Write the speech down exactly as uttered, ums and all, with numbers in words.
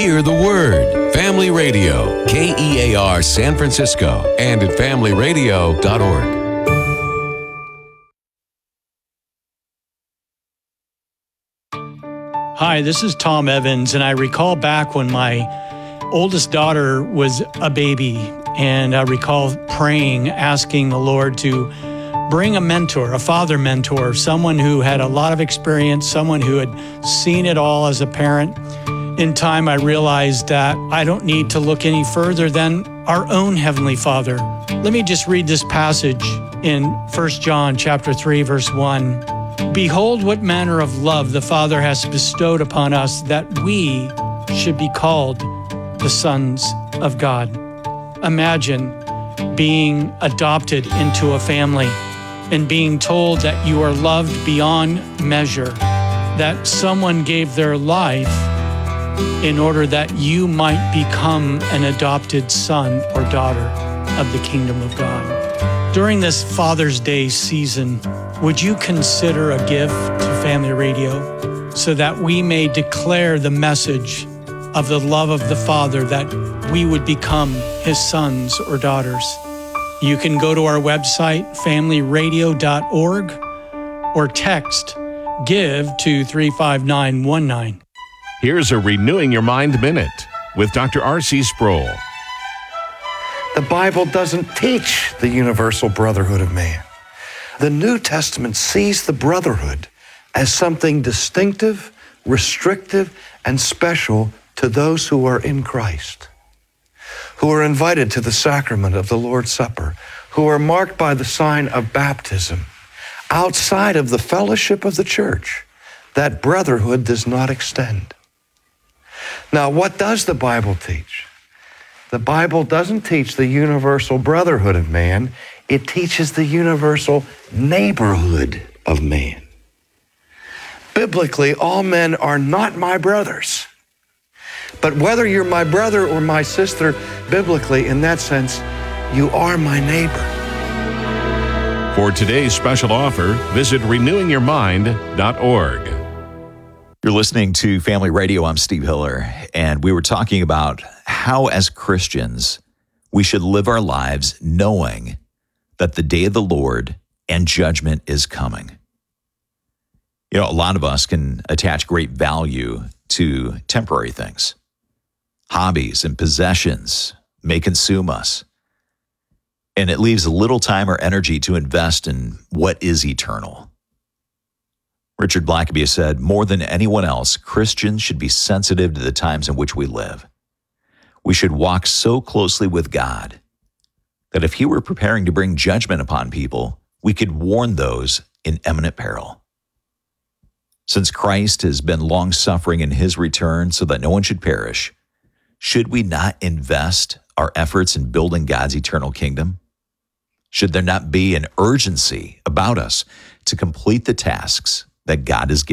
Hear the Word. Family Radio, K E A R San Francisco, and at family radio dot org. Hi, this is Tom Evans, and I recall back when my oldest daughter was a baby, and I recall praying, asking the Lord to bring a mentor, a father mentor, someone who had a lot of experience, someone who had seen it all as a parent. In time, I realized that I don't need to look any further than our own Heavenly Father. Let me just read this passage in First John chapter three, verse one. Behold, what manner of love the Father has bestowed upon us, that we should be called the sons of God. Imagine being adopted into a family and being told that you are loved beyond measure, that someone gave their life in order that you might become an adopted son or daughter of the kingdom of God. During this Father's Day season, would you consider a gift to Family Radio so that we may declare the message of the love of the Father, that we would become His sons or daughters? You can go to our website, family radio dot org, or text GIVE to three five nine one nine. Here's a Renewing Your Mind Minute with Doctor R C Sproul. The Bible doesn't teach the universal brotherhood of man. The New Testament sees the brotherhood as something distinctive, restrictive, and special to those who are in Christ, who are invited to the sacrament of the Lord's Supper, who are marked by the sign of baptism. Outside of the fellowship of the church, that brotherhood does not extend. Now, what does the Bible teach? The Bible doesn't teach the universal brotherhood of man. It teaches the universal neighborhood of man. Biblically, all men are not my brothers. But whether you're my brother or my sister, biblically, in that sense, you are my neighbor. For today's special offer, visit renewing your mind dot org. You're listening to Family Radio. I'm Steve Hiller, and we were talking about how, as Christians, we should live our lives knowing that the day of the Lord and judgment is coming. You know, a lot of us can attach great value to temporary things. Hobbies and possessions may consume us, and it leaves little time or energy to invest in what is eternal. Richard Blackaby has said, more than anyone else, Christians should be sensitive to the times in which we live. We should walk so closely with God that if He were preparing to bring judgment upon people, we could warn those in imminent peril. Since Christ has been long-suffering in His return so that no one should perish, should we not invest our efforts in building God's eternal kingdom? Should there not be an urgency about us to complete the tasks that God has given